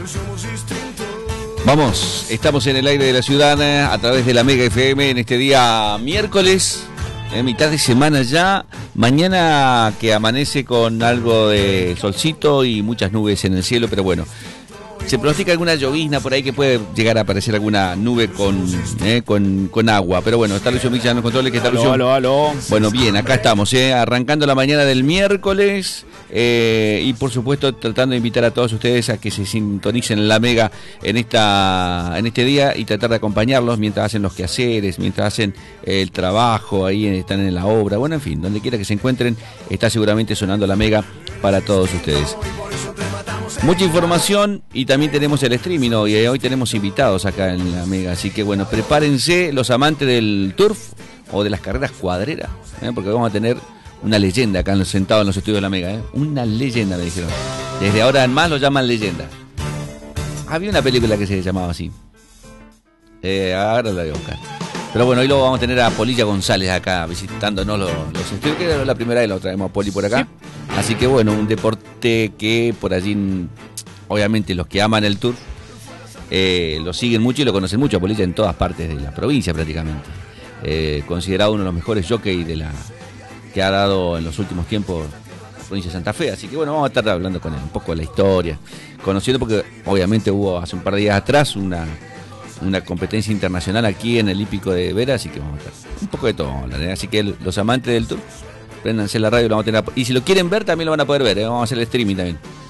Vamos, estamos en el aire de la ciudad a través de la Mega FM en este día miércoles, mitad de semana ya. Mañana que amanece con algo de solcito y muchas nubes en el cielo, pero bueno, se pronostica alguna llovizna por ahí que puede llegar a aparecer alguna nube con agua. Pero bueno, está Lucio Milla en los controles. ¿Qué tal, Lucio? Aló. Bueno, bien, acá estamos, arrancando la mañana del miércoles. Y por supuesto tratando de invitar a todos ustedes a que se sintonicen en la Mega en este día y tratar de acompañarlos mientras hacen los quehaceres, mientras hacen el trabajo, ahí están en la obra, bueno, en fin, donde quiera que se encuentren, está seguramente sonando la Mega para todos ustedes. Mucha información y también tenemos el streaming hoy tenemos invitados acá en la Mega, así que bueno, prepárense los amantes del turf o de las carreras cuadreras, porque vamos a tener una leyenda acá sentado en los estudios de la Mega, una leyenda me dijeron. Desde ahora en más lo llaman leyenda. Había una película que se llamaba así. Ahora la voy a buscar. Pero bueno, hoy lo vamos a tener a Polilla González acá visitándonos los estudios, que era la primera vez lo traemos a Poli por acá. Sí. Así que bueno, un deporte que por allí, obviamente los que aman el tour, lo siguen mucho y lo conocen mucho a Polilla en todas partes de la provincia prácticamente. Considerado uno de los mejores jockeys que ha dado en los últimos tiempos la provincia de Santa Fe, así que bueno, vamos a estar hablando con él un poco de la historia, conociendo, porque obviamente hubo hace un par de días atrás una competencia internacional aquí en el hípico de Vera, así que vamos a estar un poco de todo, así que los amantes del tour, préndanse la radio, lo vamos a tener, y si lo quieren ver también lo van a poder ver, vamos a hacer el streaming también.